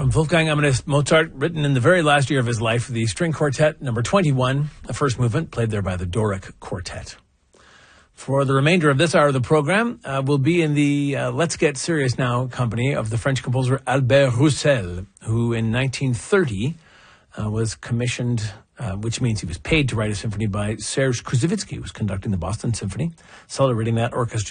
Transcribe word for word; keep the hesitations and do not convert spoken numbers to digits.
From Wolfgang Amadeus Mozart, written in the very last year of his life, the string quartet number twenty-one, the first movement, played there by the Doric Quartet. For the remainder of this hour of the program, uh, we'll be in the uh, Let's Get Serious Now company of the French composer Albert Roussel, who in nineteen thirty uh, was commissioned, uh, which means he was paid to write a symphony by Serge Kouzovitsky, who was conducting the Boston Symphony, celebrating that orchestra.